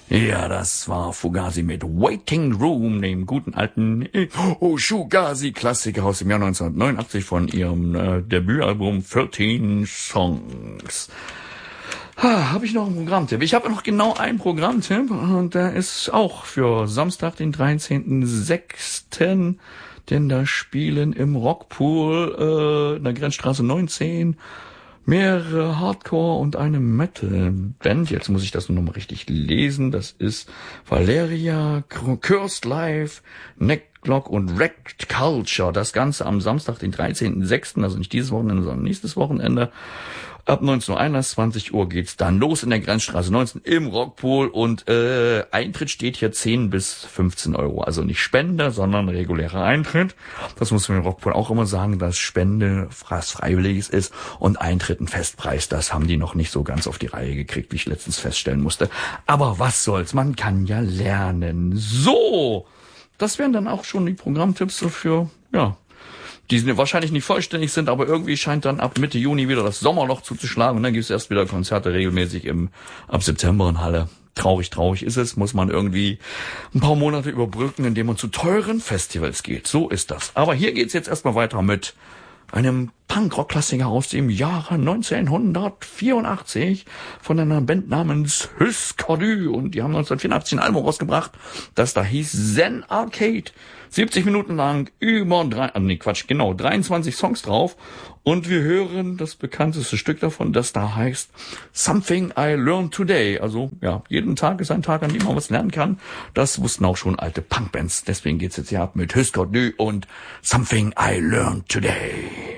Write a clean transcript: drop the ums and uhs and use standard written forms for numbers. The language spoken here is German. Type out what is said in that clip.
Ja, das war Fugazi mit Waiting Room, dem guten alten Fugazi-Klassiker aus dem Jahr 1989 von ihrem Debütalbum 13 Songs. Habe ich noch einen Programmtipp? Ich habe noch genau einen Programmtipp und der ist auch für Samstag, den 13.06., denn da spielen im Rockpool in der Grenzstraße 19 mehrere Hardcore- und eine Metal-Band. Jetzt muss ich das nur noch mal richtig lesen. Das ist Valeria, Cursed Life, Necklock und Wrecked Culture. Das Ganze am Samstag, den 13.06., also nicht dieses Wochenende, sondern nächstes Wochenende. Ab 19.21 Uhr geht's dann los in der Grenzstraße 19 im Rockpool und Eintritt steht hier 10 bis 15 Euro. Also nicht Spende, sondern regulärer Eintritt. Das muss man im Rockpool auch immer sagen, dass Spende was Freiwilliges ist und Eintritt ein Festpreis. Das haben die noch nicht so ganz auf die Reihe gekriegt, wie ich letztens feststellen musste. Aber was soll's, man kann ja lernen. So, das wären dann auch schon die Programmtipps so für, die sind wahrscheinlich nicht vollständig sind, aber irgendwie scheint dann ab Mitte Juni wieder das Sommerloch zuzuschlagen und dann gibt es erst wieder Konzerte regelmäßig ab September in Halle. Traurig ist es, muss man irgendwie ein paar Monate überbrücken, indem man zu teuren Festivals geht. So ist das. Aber hier geht's jetzt erstmal weiter mit einem Punk-Rock-Klassiker aus dem Jahre 1984 von einer Band namens Husker Du und die haben 1984 ein Album rausgebracht, das da hieß Zen Arcade. 70 Minuten lang, 23 Songs drauf und wir hören das bekannteste Stück davon, das da heißt Something I Learned Today. Also jeden Tag ist ein Tag, an dem man was lernen kann. Das wussten auch schon alte Punkbands. Deswegen geht's jetzt hier ab mit Husker Du und Something I Learned Today.